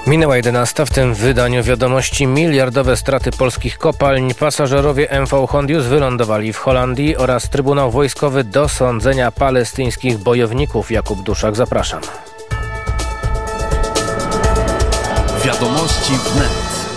Minęła 11. W tym wydaniu wiadomości miliardowe straty polskich kopalń. Pasażerowie MV Hondius wylądowali w Holandii oraz Trybunał Wojskowy do sądzenia palestyńskich bojowników. Jakub Duszak, zapraszam. Wiadomości wnet.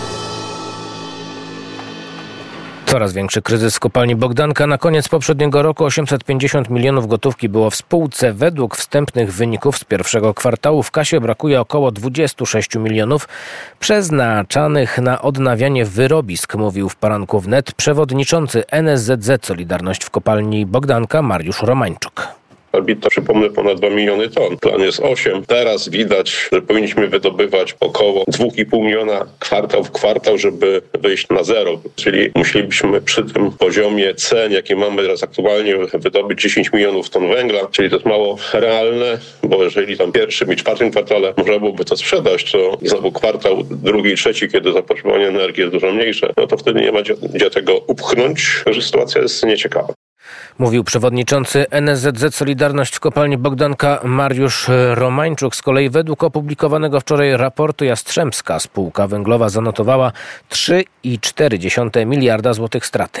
Coraz większy kryzys w kopalni Bogdanka. Na koniec poprzedniego roku 850 milionów gotówki było w spółce. Według wstępnych wyników z pierwszego kwartału w kasie brakuje około 26 milionów przeznaczanych na odnawianie wyrobisk, mówił w poranku wnet przewodniczący NSZZ Solidarność w kopalni Bogdanka Mariusz Romańczuk. To, przypomnę, ponad 2 miliony ton. Plan jest 8. Teraz widać, że powinniśmy wydobywać około 2,5 miliona kwartał w kwartał, żeby wyjść na zero. Czyli musielibyśmy przy tym poziomie cen, jakie mamy teraz aktualnie, wydobyć 10 milionów ton węgla. Czyli to jest mało realne, bo jeżeli tam pierwszym i czwartym kwartale można byłoby to sprzedać, to znowu kwartał drugi i trzeci, kiedy zapotrzebowanie energii jest dużo mniejsze, no to wtedy nie ma gdzie tego upchnąć, że sytuacja jest nieciekawa. Mówił przewodniczący NSZZ Solidarność w kopalni Bogdanka Mariusz Romańczuk. Z kolei według opublikowanego wczoraj raportu Jastrzębska spółka węglowa zanotowała 3,4 miliarda złotych straty.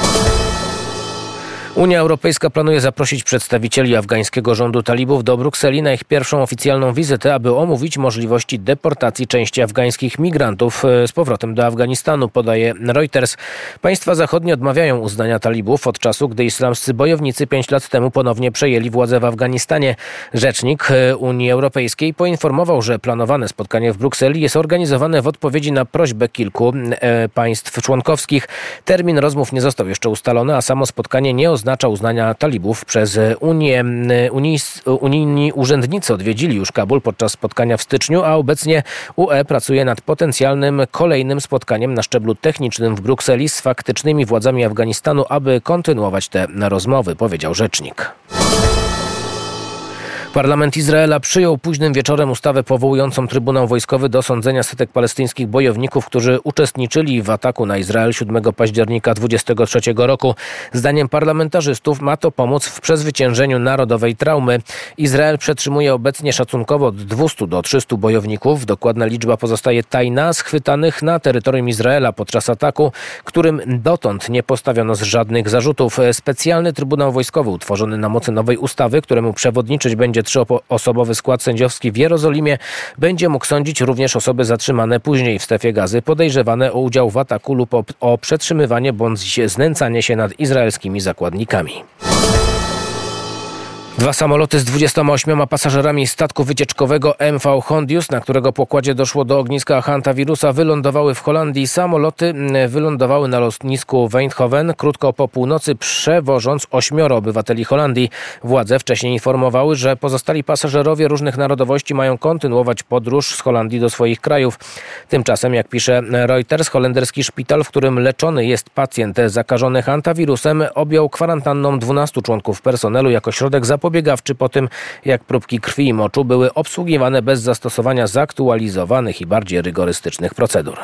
Unia Europejska planuje zaprosić przedstawicieli afgańskiego rządu talibów do Brukseli na ich pierwszą oficjalną wizytę, aby omówić możliwości deportacji części afgańskich migrantów z powrotem do Afganistanu, podaje Reuters. Państwa zachodnie odmawiają uznania talibów od czasu, gdy islamscy bojownicy 5 lat temu ponownie przejęli władzę w Afganistanie. Rzecznik Unii Europejskiej poinformował, że planowane spotkanie w Brukseli jest organizowane w odpowiedzi na prośbę kilku państw członkowskich. Termin rozmów nie został jeszcze ustalony, a samo spotkanie nie oznacza uznania talibów przez Unię. Unijni urzędnicy odwiedzili już Kabul podczas spotkania w styczniu, a obecnie UE pracuje nad potencjalnym kolejnym spotkaniem na szczeblu technicznym w Brukseli z faktycznymi władzami Afganistanu, aby kontynuować te rozmowy, powiedział rzecznik. Parlament Izraela przyjął późnym wieczorem ustawę powołującą Trybunał Wojskowy do sądzenia setek palestyńskich bojowników, którzy uczestniczyli w ataku na Izrael 7 października 2023 roku. Zdaniem parlamentarzystów ma to pomóc w przezwyciężeniu narodowej traumy. Izrael przetrzymuje obecnie szacunkowo od 200 do 300 bojowników. Dokładna liczba pozostaje tajna, schwytanych na terytorium Izraela podczas ataku, którym dotąd nie postawiono żadnych zarzutów. Specjalny Trybunał Wojskowy utworzony na mocy nowej ustawy, któremu przewodniczyć będzie 3-osobowy skład sędziowski w Jerozolimie, będzie mógł sądzić również osoby zatrzymane później w strefie Gazy, podejrzewane o udział w ataku lub o przetrzymywanie bądź znęcanie się nad izraelskimi zakładnikami. 2 samoloty z 28 pasażerami statku wycieczkowego MV Hondius, na którego pokładzie doszło do ogniska hantawirusa, wylądowały w Holandii. Samoloty wylądowały na lotnisku Eindhoven krótko po północy, przewożąc 8 obywateli Holandii. Władze wcześniej informowały, że pozostali pasażerowie różnych narodowości mają kontynuować podróż z Holandii do swoich krajów. Tymczasem, jak pisze Reuters, holenderski szpital, w którym leczony jest pacjent zakażony hantawirusem, objął kwarantanną 12 członków personelu jako środek zapobiegawczy po tym, jak próbki krwi i moczu były obsługiwane bez zastosowania zaktualizowanych i bardziej rygorystycznych procedur.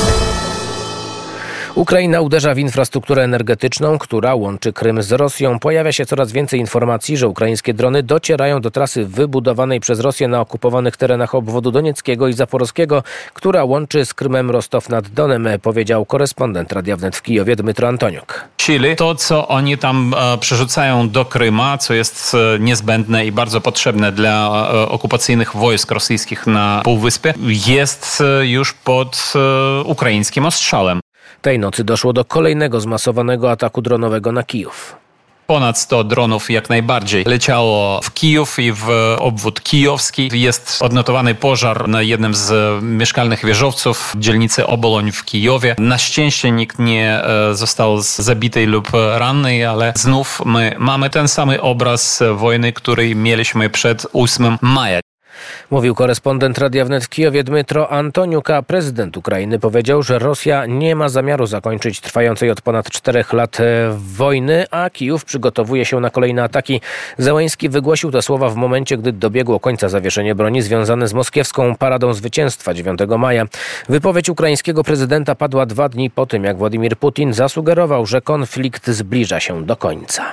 Ukraina uderza w infrastrukturę energetyczną, która łączy Krym z Rosją. Pojawia się coraz więcej informacji, że ukraińskie drony docierają do trasy wybudowanej przez Rosję na okupowanych terenach obwodu donieckiego i zaporowskiego, która łączy z Krymem Rostow nad Donem, powiedział korespondent Radia Wnet w Kijowie Dmytro Antoniuk. To, co oni tam przerzucają do Kryma, co jest niezbędne i bardzo potrzebne dla okupacyjnych wojsk rosyjskich na Półwyspie, jest już pod ukraińskim ostrzałem. Tej nocy doszło do kolejnego zmasowanego ataku dronowego na Kijów. Ponad 100 dronów jak najbardziej leciało w Kijów i w obwód kijowski. Jest odnotowany pożar na jednym z mieszkalnych wieżowców w dzielnicy Oboloń w Kijowie. Na szczęście nikt nie został zabity lub ranny, ale znów my mamy ten sam obraz wojny, który mieliśmy przed 8 maja. Mówił korespondent Radia Wnet w Kijowie Dmytro Antoniuk, a prezydent Ukrainy powiedział, że Rosja nie ma zamiaru zakończyć trwającej od ponad 4 lat wojny, a Kijów przygotowuje się na kolejne ataki. Zełenski wygłosił te słowa w momencie, gdy dobiegło końca zawieszenie broni związane z moskiewską Paradą Zwycięstwa 9 maja. Wypowiedź ukraińskiego prezydenta padła 2 dni po tym, jak Władimir Putin zasugerował, że konflikt zbliża się do końca.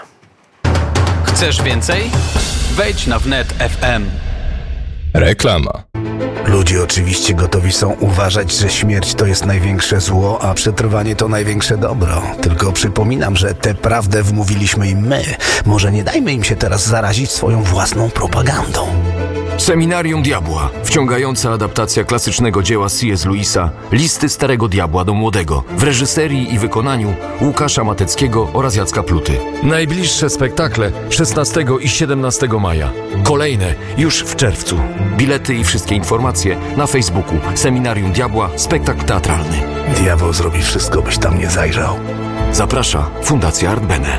Chcesz więcej? Wejdź na wnet.fm. Reklama. Ludzie oczywiście gotowi są uważać, że śmierć to jest największe zło, a przetrwanie to największe dobro. Tylko przypominam, że tę prawdę wmówiliśmy im my. Może nie dajmy im się teraz zarazić swoją własną propagandą. Seminarium Diabła. Wciągająca adaptacja klasycznego dzieła C.S. Lewisa Listy Starego Diabła do Młodego w reżyserii i wykonaniu Łukasza Mateckiego oraz Jacka Pluty. Najbliższe spektakle 16 i 17 maja. Kolejne już w czerwcu. Bilety i wszystkie informacje na Facebooku Seminarium Diabła, spektakl teatralny. Diabeł zrobi wszystko, byś tam nie zajrzał. Zaprasza Fundacja Art Bene.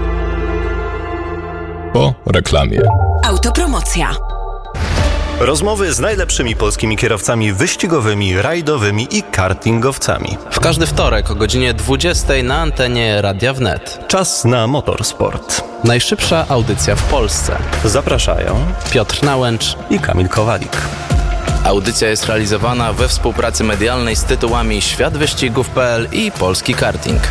Po reklamie. Autopromocja. Rozmowy z najlepszymi polskimi kierowcami wyścigowymi, rajdowymi i kartingowcami. W każdy wtorek o godzinie 20 na antenie Radia Wnet. Czas na motorsport. Najszybsza audycja w Polsce. Zapraszają Piotr Nałęcz i Kamil Kowalik. Audycja jest realizowana we współpracy medialnej z tytułami Światwyścigów.pl i Polski Karting.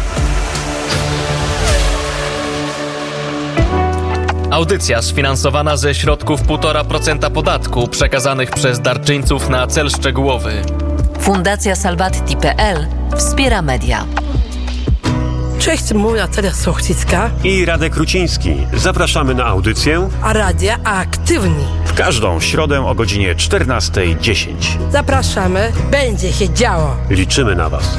Audycja sfinansowana ze środków 1,5% podatku przekazanych przez darczyńców na cel szczegółowy. Fundacja Salvatti.pl wspiera media. Cześć, mówię Teresa Sochcicka i Radek Ruciński. Zapraszamy na audycję A Radia Aktywni. W każdą środę o godzinie 14:10. Zapraszamy, będzie się działo. Liczymy na Was.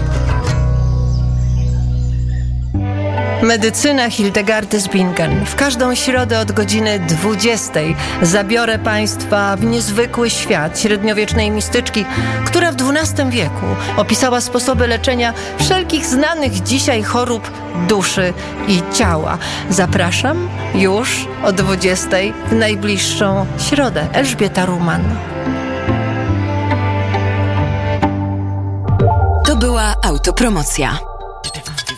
Medycyna Hildegardy z Bingen. W każdą środę od godziny 20 zabiorę Państwa w niezwykły świat średniowiecznej mistyczki, która w XII wieku opisała sposoby leczenia wszelkich znanych dzisiaj chorób duszy i ciała. Zapraszam już o 20 w najbliższą środę. Elżbieta Ruman. To była autopromocja.